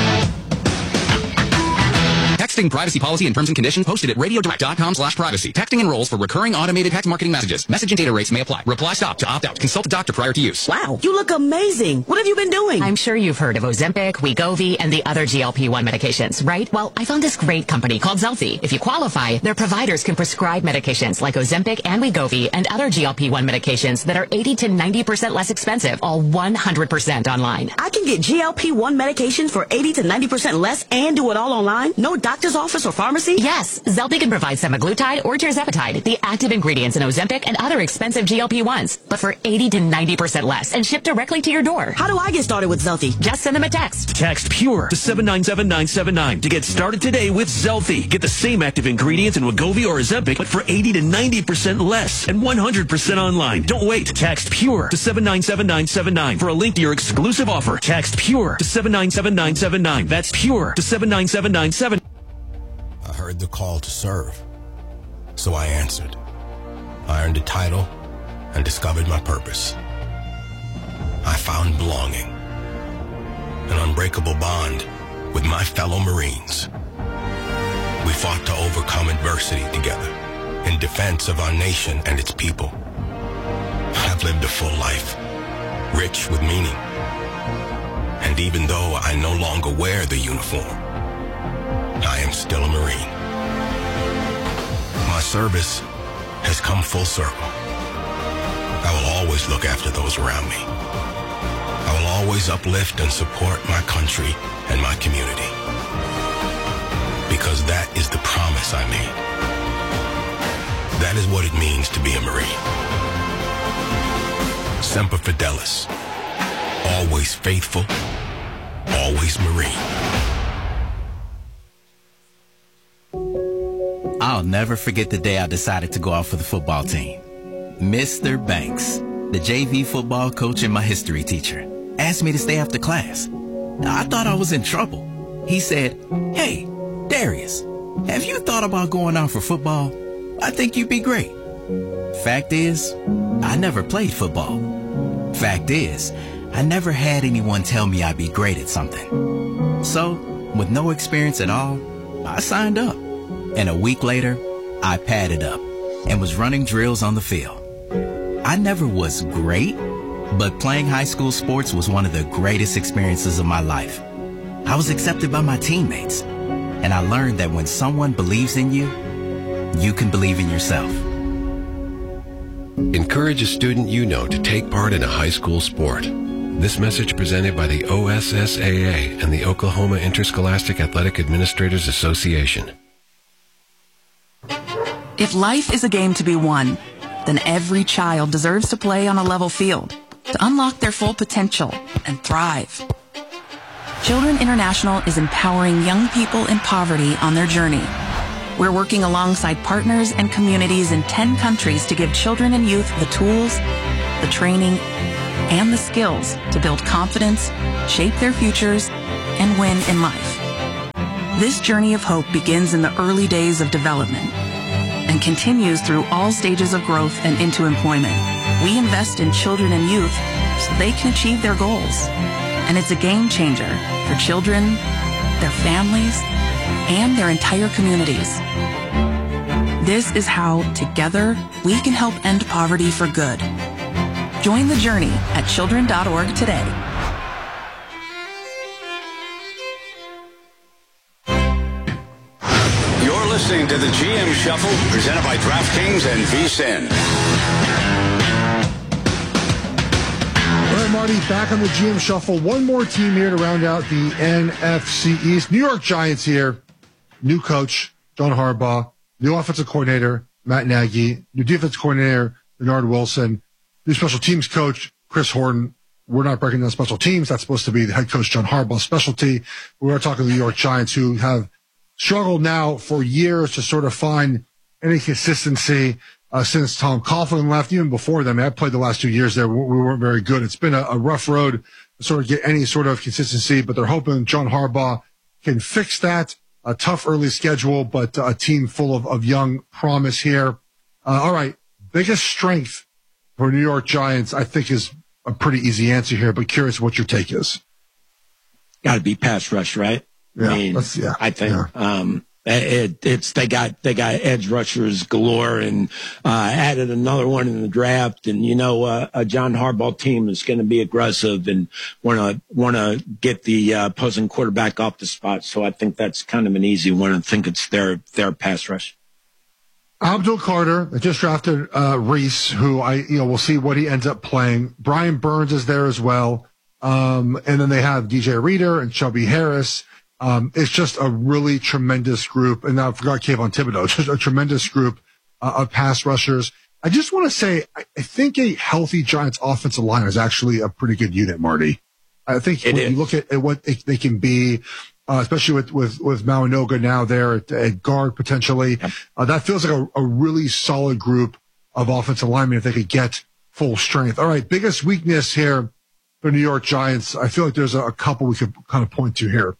Texting privacy policy and terms and conditions posted at radiodirect.com slash privacy. Texting enrolls for recurring automated text marketing messages. Message and data rates may apply. Reply stop to opt out. Consult a doctor prior to use. Wow, you look amazing. What have you been doing? I'm sure you've heard of Ozempic, Wegovy, and the other G L P one medications, right? Well, I found this great company called Zelfie. If you qualify, their providers can prescribe medications like Ozempic and Wegovy and other G L P one medications that are eighty to ninety percent less expensive, all one hundred percent online. I can get G L P one medications for eighty to ninety percent less and do it all online? No doctor's office or pharmacy? Yes, Zelfie can provide semaglutide or tirzepatide, the active ingredients in Ozempic and other expensive G L P ones, but for eighty to ninety percent less and shipped directly to your door. How do I get started with Zelfie? Just send them a text. Text PURE to seven nine seven nine seven nine to get started today with Zelfie. Get the same active ingredients in Wegovy or Ozempic, but for eighty to ninety percent less and one hundred percent online. Don't wait. Text PURE to seven nine seven nine seven nine for a link to your exclusive offer. Text PURE to seven nine seven nine seven nine. That's PURE to seven nine seven nine seven nine. I heard the call to serve, so I answered. I earned a title and discovered my purpose. I found belonging, an unbreakable bond with my fellow Marines. We fought to overcome adversity together in defense of our nation and its people. I've lived a full life, rich with meaning. And even though I no longer wear the uniform, I am still a Marine. My service has come full circle. I will always look after those around me. I will always uplift and support my country and my community. Because that is the promise I made. That is what it means to be a Marine. Semper Fidelis. Always faithful. Always Marine. I'll never forget the day I decided to go out for the football team. Mister Banks, the J V football coach and my history teacher, asked me to stay after class. I thought I was in trouble. He said, "Hey, Darius, have you thought about going out for football? I think you'd be great." Fact is, I never played football. Fact is, I never had anyone tell me I'd be great at something. So, With no experience at all, I signed up. And a week later, I padded up and was running drills on the field. I never was great, but playing high school sports was one of the greatest experiences of my life. I was accepted by my teammates, and I learned that when someone believes in you, you can believe in yourself. Encourage a student you know to take part in a high school sport. This message presented by the O S S A A and the Oklahoma Interscholastic Athletic Administrators Association. If life is a game to be won, then every child deserves to play on a level field to unlock their full potential and thrive. Children International is empowering young people in poverty on their journey. We're working alongside partners and communities in ten countries to give children and youth the tools, the training, and the skills to build confidence, shape their futures, and win in life. This journey of hope begins in the early days of development and continues through all stages of growth and into employment. We invest in children and youth so they can achieve their goals. And it's a game changer for children, their families, and their entire communities. This is how, together, we can help end poverty for good. Join the journey at children dot org today. You're listening to the G M Shuffle, presented by DraftKings and V S I N. All right, Marty, back on the G M Shuffle. One more team here to round out the N F C East. New York Giants here. New coach, John Harbaugh. New offensive coordinator, Matt Nagy. New defense coordinator, Bernard Wilson. New special teams coach, Chris Horton. We're not breaking down special teams. That's supposed to be the head coach, John Harbaugh's specialty. We are talking the New York Giants, who have struggled now for years to sort of find any consistency uh, since Tom Coughlin left. Even before them, I played the last two years there. We weren't very good. It's been a, a rough road to sort of get any sort of consistency, but they're hoping John Harbaugh can fix that. A tough early schedule, but a team full of, of young promise here. Uh, all right. Biggest strength for New York Giants, I think, is a pretty easy answer here, but curious what your take is. Got to be pass rush, right? Yeah, I mean, yeah, I think, yeah. um, it, it's, they got, they got edge rushers galore and, uh, added another one in the draft. And, you know, uh, a John Harbaugh team is going to be aggressive and want to, want to get the uh, opposing quarterback off the spot. So I think that's kind of an easy one. I think it's their, their pass rush. Abdul Carter, they just drafted, uh, Reese, who I, you know, we'll see what he ends up playing. Brian Burns is there as well. Um, and then they have D J Reader and Chubby Harris. Um, it's just a really tremendous group. And now I forgot Kayvon Thibodeau, just a tremendous group uh, of pass rushers. I just want to say, I, I think a healthy Giants offensive line is actually a pretty good unit, Marty. I think it when is. you look at, at what they, they can be, uh, especially with, with, with Mauanoga now there at, at guard potentially, yep. uh, that feels like a, a really solid group of offensive linemen if they could get full strength. All right. Biggest weakness here for New York Giants. I feel like there's a, a couple we could kind of point to here.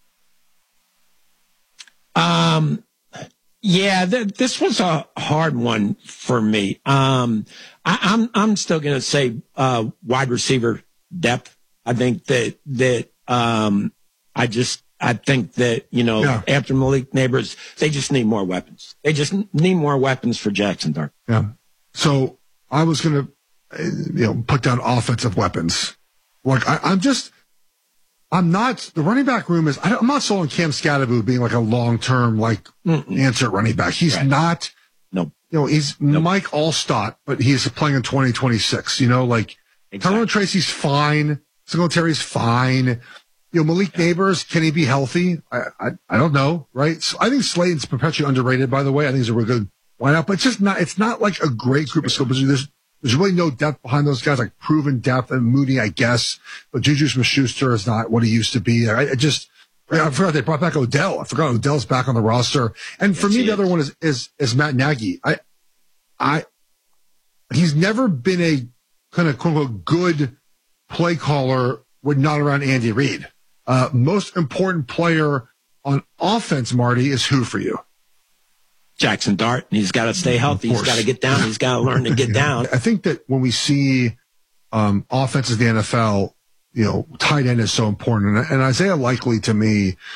Um, yeah, th- this was a hard one for me. Um, I, I'm, I'm still going to say, uh, wide receiver depth. I think that, that, um, I just, I think that, you know, yeah. after Malik Neighbors, they just need more weapons. They just need more weapons for Jackson Dart. Yeah. So I was going to, you know, put down offensive weapons. Like I, I'm just, I'm not, the running back room is, I I'm not sold on Cam Scatterbo being like a long-term, like, Mm-mm. answer at running back. He's right. not, no, you know, he's nope. Mike Allstott, but he's playing in twenty twenty-six, you know, like, exactly. Tyrone Tracy's fine. Singletary's fine. You know, Malik yeah. Neighbors, can he be healthy? I, I, I don't know, right? So I think Slayton's perpetually underrated, by the way. I think he's a really good lineup, but it's just not, it's not like a great group of skill positions. There's, There's really no depth behind those guys, like proven depth and Mooney, I guess. But Juju Smith-Schuster is not what he used to be. I, I just, I forgot they brought back Odell. I forgot Odell's back on the roster. And for yes, me, the other one is, is, is Matt Nagy. I, I, he's never been a kind of quote unquote good play caller when not around Andy Reid. Uh, most important player on offense, Marty, is who for you? Jackson Dart, and he's got to stay healthy. He's got to get down. He's got to learn to get yeah. down. I think that when we see um, offenses in the N F L, you know, tight end is so important. And, and Isaiah Likely, to me,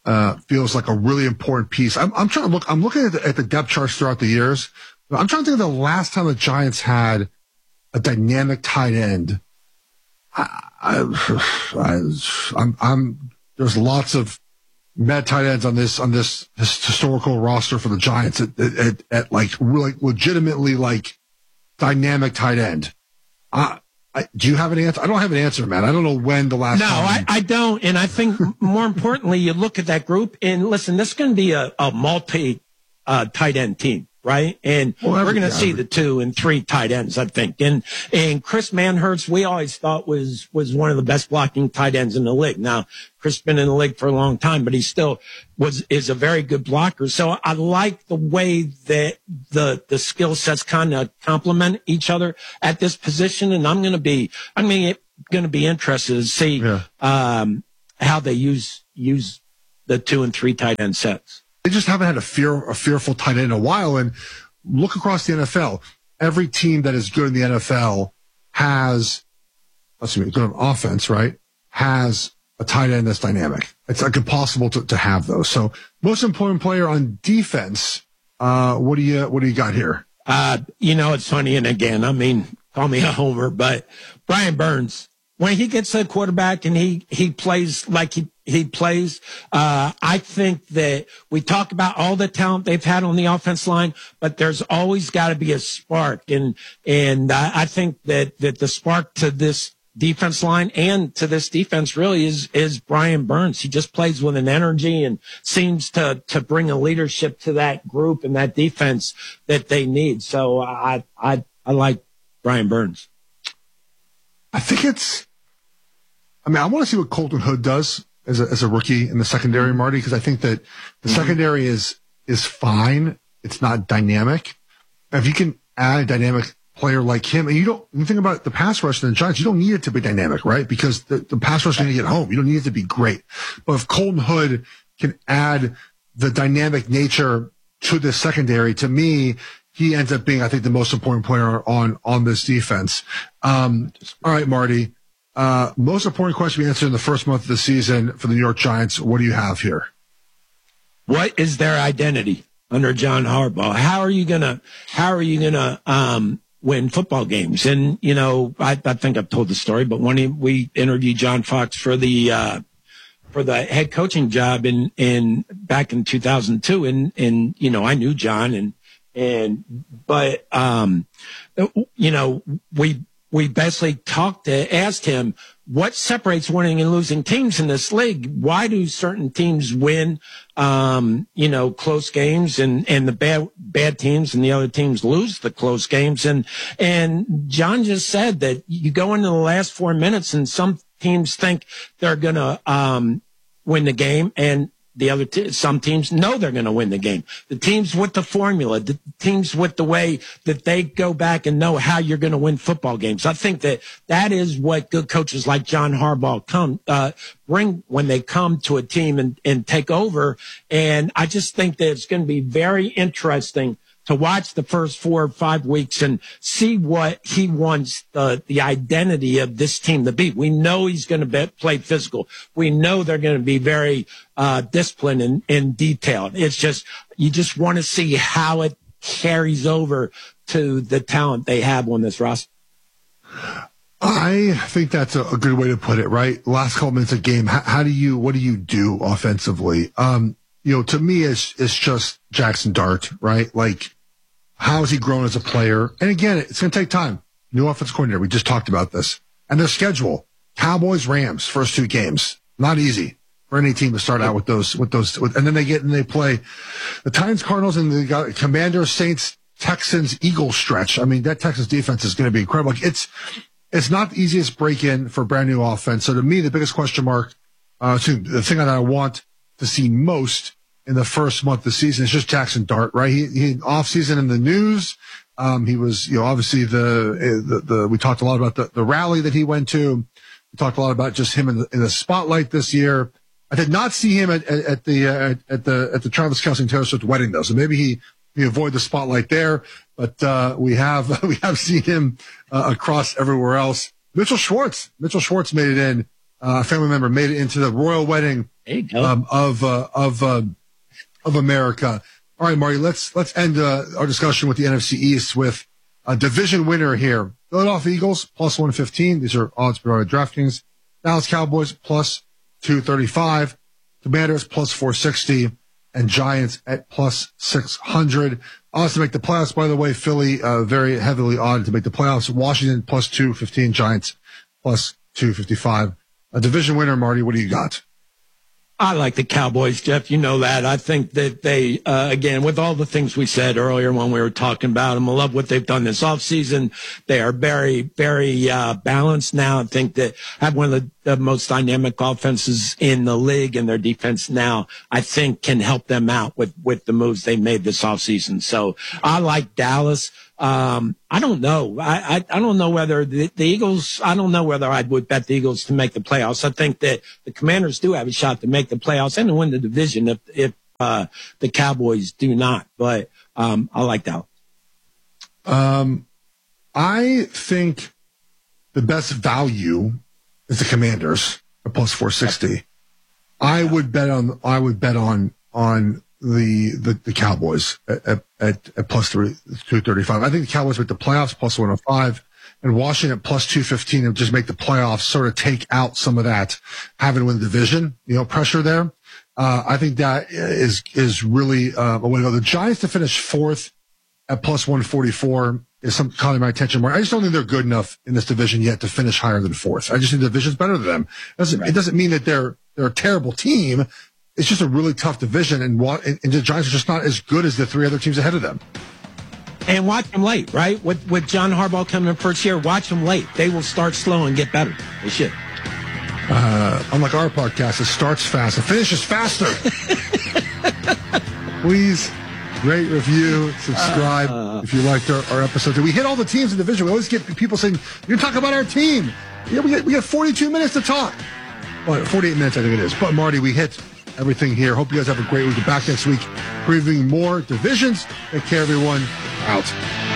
uh, feels like a really important piece. I'm, I'm trying to look, I'm looking at the, at the depth charts throughout the years. I'm trying to think of the last time the Giants had a dynamic tight end. I, I, I, I'm, I'm, there's lots of mad tight ends on this, on this, this historical roster for the Giants at, at, at like really legitimately like dynamic tight end. Uh, I, do you have an answer? I don't have an answer, man. I don't know when the last no, time. I, I don't. And I think more importantly, you look at that group and listen, this is going to be a, a multi uh, tight end team, right? And well, we're going to see the two and three tight ends, I think. And, and Chris Manhertz, we always thought was, was one of the best blocking tight ends in the league. Now, Chris has been in the league for a long time, but he still was, is a very good blocker. So I like the way that the, the skill sets kind of complement each other at this position. And I'm going to be, I'm going to be interested to see, yeah. um, how they use, use the two and three tight end sets. They just haven't had a fear, a fearful tight end in a while. And look across the N F L. Every team that is good in the N F L has, let's see, good on offense, right? Has a tight end that's dynamic. It's like impossible to, to have those. So most important player on defense. Uh, what do you, what do you got here? Uh, you know, it's funny. And again, I mean, call me a homer, but Brian Burns, when he gets a quarterback and he, he plays like he, he plays, uh, I think that we talk about all the talent they've had on the offense line, but there's always got to be a spark. And, and uh, I think that, that the spark to this defense line and to this defense really is, is Brian Burns. He just plays with an energy and seems to, to bring a leadership to that group and that defense that they need. So I, I, I like Brian Burns. I think it's, I mean, I want to see what Colton Hood does as a, as a rookie in the secondary, Marty, because I think that the mm-hmm. secondary is, is fine. It's not dynamic. If you can add a dynamic player like him, and you don't, you think about the pass rush in the Giants, you don't need it to be dynamic, right? Because the, the pass rush is going to get home. You don't need it to be great. But if Colton Hood can add the dynamic nature to the secondary, to me, he ends up being, I think, the most important player on, on this defense. Um, all right, Marty. Uh, most important question we answered in the first month of the season for the New York Giants. What do you have here? What is their identity under John Harbaugh? How are you gonna, how are you gonna, um, win football games? And, you know, I, I think I've told the story, but when he, we interviewed John Fox for the, uh, for the head coaching job in, in back in two thousand two. And, and, you know, I knew John and, and, but, um, you know, we, we basically talked to, asked him what separates winning and losing teams in this league. Why do certain teams win, um, you know, close games and, and the bad, bad teams and the other teams lose the close games? And, and John just said that you go into the last four minutes and some teams think they're going to, um, win the game, and the other t- some teams know they're going to win the game. The teams with the formula, the teams with the way that they go back and know how you're going to win football games. I think that that is what good coaches like John Harbaugh come uh, bring when they come to a team and, and take over. And I just think that it's going to be very interesting to watch the first four or five weeks and see what he wants the, the identity of this team to be. We know he's going to be, play physical. We know they're going to be very uh, disciplined and, and detailed. It's just, you just want to see how it carries over to the talent they have on this roster. I think that's a, a good way to put it, right? Last couple minutes of game, how, how do you, what do you do offensively? Um, you know, to me, it's, it's just Jackson Dart, right? Like, how has he grown as a player? And again, it's going to take time. New offensive coordinator. We just talked about this. And their schedule. Cowboys, Rams, first two games. Not easy for any team to start out with those, with those, with, and then they get and they play the Titans, Cardinals, and they got Commanders, Saints, Texans, Eagles stretch. I mean, that Texas defense is going to be incredible. Like, it's, it's not the easiest break in for a brand new offense. So to me, the biggest question mark, uh, to the thing that I want to see most in the first month of the season, it's just Jackson Dart, right? He, he off season in the news. Um, he was, you know, obviously the, the, the, we talked a lot about the, the rally that he went to. We talked a lot about just him in the, in the spotlight this year. I did not see him at, at, at the, uh, at the, at the Travis Kelce and Taylor Swift wedding though. So maybe he, he avoided the spotlight there, but, uh, we have, we have seen him, uh, across everywhere else. Mitchell Schwartz, Mitchell Schwartz made it in, uh, a family member made it into the royal wedding um, of uh, of uh, of America. All right, Marty, let's let's end uh, our discussion with the N F C East with a division winner here. Philadelphia Eagles plus one fifteen. These are odds provided by DraftKings. Dallas Cowboys plus two thirty-five. Commanders plus four sixty. And Giants at plus six hundred. Odds to make the playoffs, by the way, Philly uh, very heavily odded to make the playoffs. Washington plus two fifteen. Giants plus two fifty-five. A division winner, Marty, what do you got? I like the Cowboys, Jeff. You know that. I think that they, uh, again, with all the things we said earlier when we were talking about them, I love what they've done this offseason. They are very, very uh, balanced now. I think that have one of the, the most dynamic offenses in the league, and their defense now, I think, can help them out with, with the moves they made this offseason. So I like Dallas. Um, I don't know. I, I, I don't know whether the, the Eagles, I don't know whether I would bet the Eagles to make the playoffs. I think that the Commanders do have a shot to make the playoffs and to win the division if, if, uh, the Cowboys do not. But, um, I like that. Um, I think the best value is the Commanders at plus four sixty. I would bet on, I would bet on, on, The, the the Cowboys at at, at plus three, two thirty-five. I think the Cowboys make the playoffs plus one oh five, and Washington plus two fifteen and just make the playoffs, sort of take out some of that having to win the division, you know, pressure there. Uh, I think that is is really uh, a way to go. The Giants to finish fourth at plus one forty-four is some calling my attention more. I just don't think they're good enough in this division yet to finish higher than fourth. I just think the division's better than them. It doesn't, right. It doesn't mean that they're they're a terrible team. It's just a really tough division, and, and the Giants are just not as good as the three other teams ahead of them. And watch them late, right? With with John Harbaugh coming in first year, watch them late. They will start slow and get better. They should. Uh, unlike our podcast, it starts fast. It finishes faster. Please rate, review, subscribe uh, if you liked our, our episode. We hit all the teams in the division. We always get people saying, you're talking about our team. Yeah, we got, we got forty-two minutes to talk. Well, forty-eight minutes, I think it is. But, Marty, we hit everything here. Hope you guys have a great week. We're back next week previewing more divisions. Take care, everyone. Out.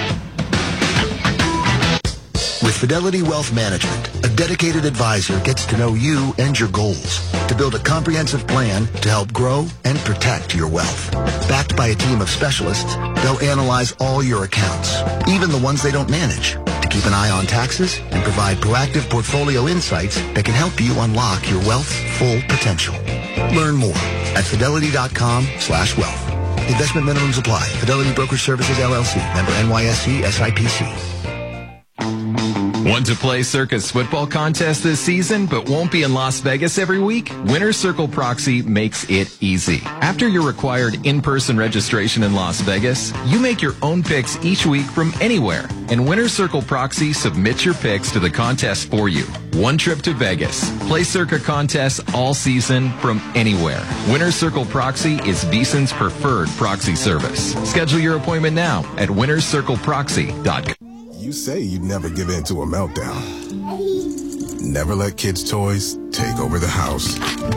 With Fidelity Wealth Management, a dedicated advisor gets to know you and your goals to build a comprehensive plan to help grow and protect your wealth. Backed by a team of specialists, they'll analyze all your accounts, even the ones they don't manage, to keep an eye on taxes and provide proactive portfolio insights that can help you unlock your wealth's full potential. Learn more at fidelity.com slash wealth. Investment minimums apply. Fidelity Brokerage Services, L L C. Member N Y S E, S I P C. Want to play Circa's football contest this season, but won't be in Las Vegas every week? Winner's Circle Proxy makes it easy. After your required in-person registration in Las Vegas, you make your own picks each week from anywhere, and Winner's Circle Proxy submits your picks to the contest for you. One trip to Vegas. Play Circa contests all season from anywhere. Winner's Circle Proxy is VSiN's preferred proxy service. Schedule your appointment now at winners circle proxy dot com. You say you'd never give in to a meltdown. Never let kids' toys take over the house.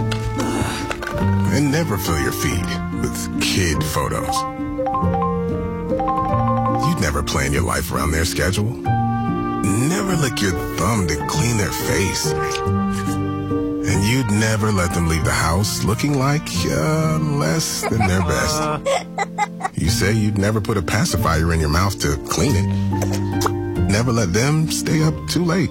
And never fill your feed with kid photos. You'd never plan your life around their schedule. Never lick your thumb to clean their face. And you'd never let them leave the house looking like uh, less than their best. You say you'd never put a pacifier in your mouth to clean it. Never let them stay up too late.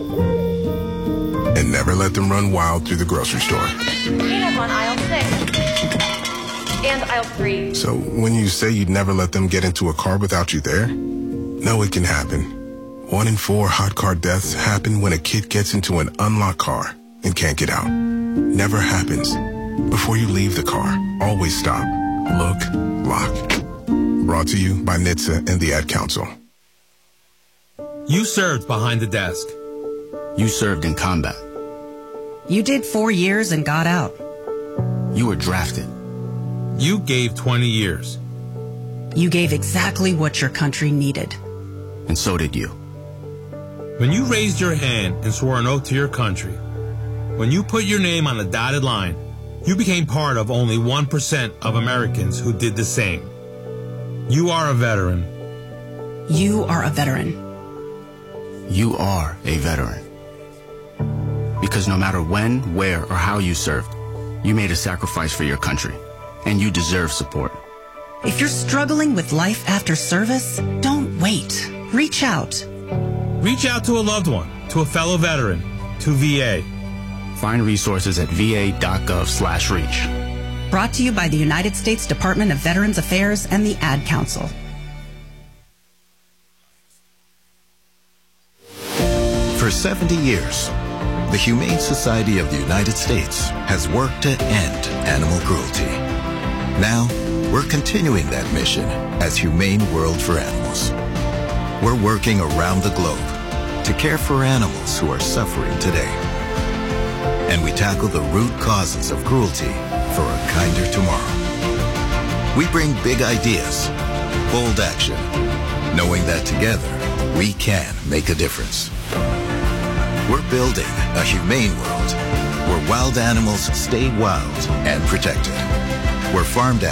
And never let them run wild through the grocery store. Peanuts on aisle six. And aisle three. So when you say you'd never let them get into a car without you there, no, it can happen. One in four hot car deaths happen when a kid gets into an unlocked car and can't get out. Never happens. Before you leave the car, always stop, look, lock. Brought to you by N H T S A and the Ad Council. You served behind the desk. You served in combat. You did four years and got out. You were drafted. You gave twenty years. You gave exactly what your country needed. And so did you. When you raised your hand and swore an oath to your country, when you put your name on a dotted line, you became part of only one percent of Americans who did the same. You are a veteran. You are a veteran. You are a veteran. Because no matter when, where, or how you served, you made a sacrifice for your country, and you deserve support. If you're struggling with life after service, don't wait. Reach out. Reach out to a loved one, to a fellow veteran, to V A. Find resources at va.gov slash reach. Brought to you by the United States Department of Veterans Affairs and the Ad Council. For seventy years, the Humane Society of the United States has worked to end animal cruelty. Now, we're continuing that mission as Humane World for Animals. We're working around the globe to care for animals who are suffering today. And we tackle the root causes of cruelty for a kinder tomorrow. We bring big ideas, bold action, knowing that together we can make a difference. We're building a humane world where wild animals stay wild and protected, where farmed